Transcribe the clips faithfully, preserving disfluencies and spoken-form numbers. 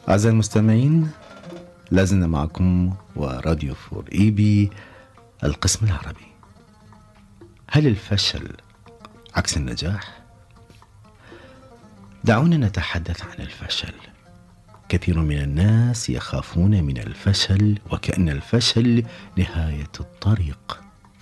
أعزائي المستمعين، لازلنا معكم وراديو فور إي بي القسم العربي. هل الفشل عكس النجاح؟ دعونا نتحدث عن الفشل. كثير من الناس يخافون من الفشل وكأن الفشل نهاية الطريق.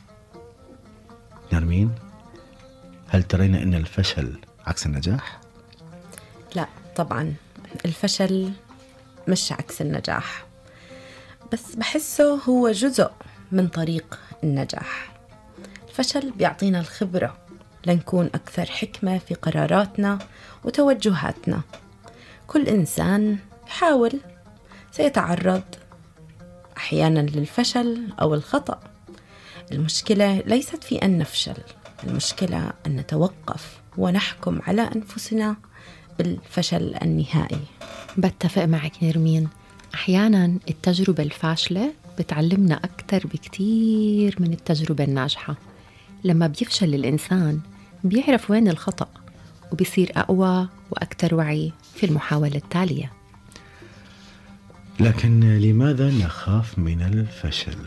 نرمين، هل ترين أن الفشل عكس النجاح؟ لا طبعا، الفشل مش عكس النجاح، بس بحسه هو جزء من طريق النجاح. الفشل بيعطينا الخبرة لنكون أكثر حكمة في قراراتنا وتوجهاتنا. كل إنسان يحاول سيتعرض أحيانا للفشل أو الخطأ. المشكلة ليست في أن نفشل، المشكلة أن نتوقف ونحكم على أنفسنا بالفشل النهائي. بتفق معك نرمين، أحياناً التجربة الفاشلة بتعلمنا أكتر بكتير من التجربة الناجحة. لما بيفشل الإنسان بيعرف وين الخطأ وبيصير أقوى وأكتر وعي في المحاولة التالية. لكن لماذا نخاف من الفشل؟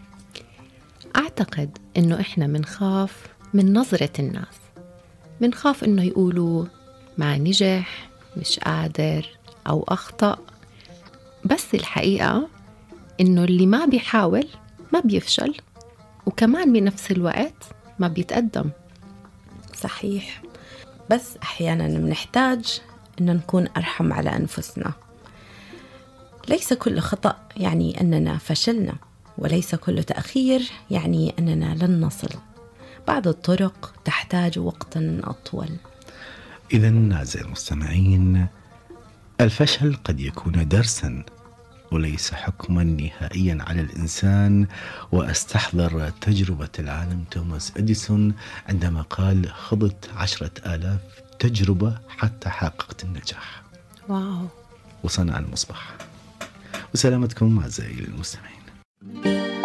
أعتقد إنه إحنا منخاف من نظرة الناس، منخاف إنه يقولوا ما نجح، مش قادر، أو أخطأ. بس الحقيقة إنه اللي ما بيحاول ما بيفشل، وكمان بنفس الوقت ما بيتقدم. صحيح، بس أحيانا بنحتاج إن نكون أرحم على أنفسنا. ليس كل خطأ يعني أننا فشلنا، وليس كل تأخير يعني أننا لن نصل. بعض الطرق تحتاج وقتا أطول. إذن أعزائي المستمعين، الفشل قد يكون درسا وليس حكما نهائيا على الإنسان. وأستحضر تجربة العالم توماس إديسون عندما قال: خضت عشرة آلاف تجربة حتى حققت النجاح. واو. وصنع المصباح. وسلامتكم أعزائي المستمعين.